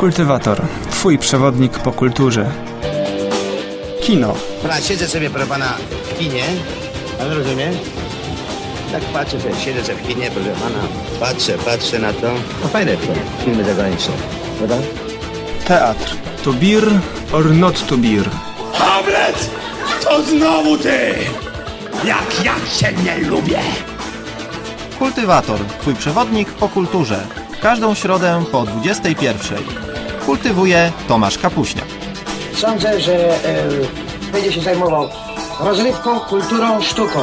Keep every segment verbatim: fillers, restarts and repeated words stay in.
Kultywator. Twój przewodnik po kulturze. Kino. Pana, siedzę sobie, proszę pana, w kinie. Pan rozumie? Tak patrzę sobie, siedzę sobie w kinie, proszę pana. Patrzę, patrzę na to. No fajne to, filmy zagraniczne, prawda? Teatr. To beer or not to beer? Hamlet! To znowu ty! Jak ja cię nie lubię! Kultywator. Twój przewodnik po kulturze. W każdą środę po dwudziestej pierwszej. Kultywuje Tomasz Kapuśniak. Sądzę, że e, będzie się zajmował rozrywką, kulturą, sztuką.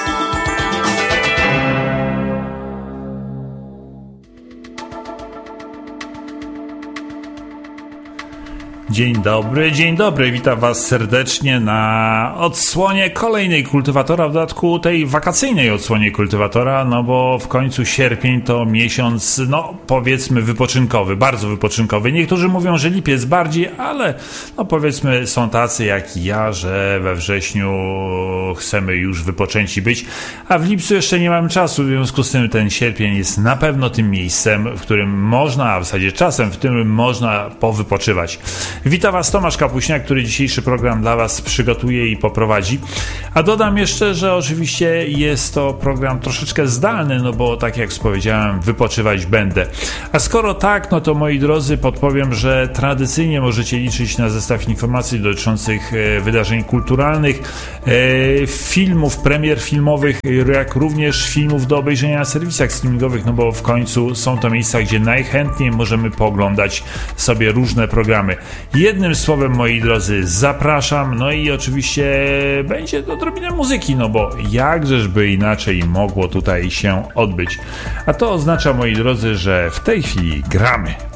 Dzień dobry, dzień dobry, witam was serdecznie na odsłonie kolejnej Kultywatora, w dodatku tej wakacyjnej odsłonie Kultywatora, no bo w końcu sierpień to miesiąc, no powiedzmy wypoczynkowy, bardzo wypoczynkowy. Niektórzy mówią, że lipiec bardziej, ale no powiedzmy są tacy jak ja, że we wrześniu chcemy już wypoczęci być, a w lipcu jeszcze nie mamy czasu, w związku z tym ten sierpień jest na pewno tym miejscem, w którym można, a w zasadzie czasem, w którym można powypoczywać. Witam was Tomasz Kapuśniak, który dzisiejszy program dla was przygotuje i poprowadzi. A dodam jeszcze, że oczywiście jest to program troszeczkę zdalny, no bo tak jak powiedziałem, wypoczywać będę. A skoro tak, no to moi drodzy, podpowiem, że tradycyjnie możecie liczyć na zestaw informacji dotyczących wydarzeń kulturalnych, filmów, premier filmowych, jak również filmów do obejrzenia na serwisach streamingowych, no bo w końcu są to miejsca, gdzie najchętniej możemy pooglądać sobie różne programy. Jednym słowem, moi drodzy, zapraszam, no i oczywiście będzie to odrobinę muzyki, no bo jakżeżby inaczej mogło tutaj się odbyć. A to oznacza, moi drodzy, że w tej chwili gramy.